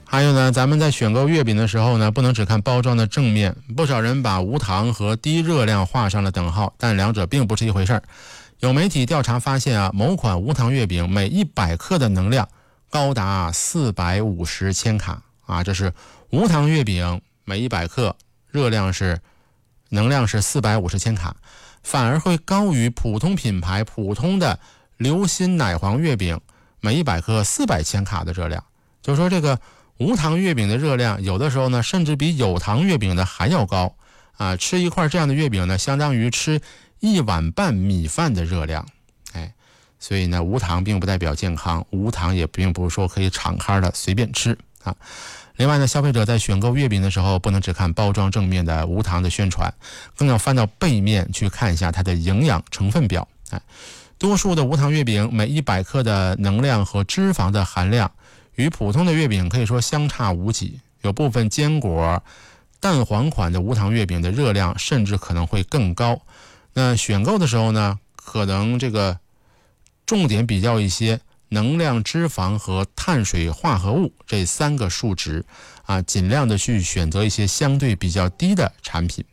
还有呢，咱们在选购月饼的时候呢，不能只看包装的正面，不少人把无糖和低热量画上了等号，但两者并不是一回事儿。有媒体调查发现啊，某款无糖月饼每100克的能量高达450千卡啊，这是无糖月饼每100克能量是450千卡，反而会高于普通品牌普通的流心奶黄月饼每100克400千卡的热量。就是说这个无糖月饼的热量有的时候呢，甚至比有糖月饼的还要高啊！吃一块这样的月饼呢，相当于吃1碗半米饭的热量。所以呢，无糖并不代表健康，无糖也并不是说可以敞开的随便吃啊。另外呢，消费者在选购月饼的时候，不能只看包装正面的无糖的宣传，更要翻到背面去看一下它的营养成分表。多数的无糖月饼每100克的能量和脂肪的含量与普通的月饼可以说相差无几，有部分坚果、蛋黄款的无糖月饼的热量甚至可能会更高。那选购的时候呢，可能这个重点比较一些能量、脂肪和碳水化合物这3个数值啊，尽量的去选择一些相对比较低的产品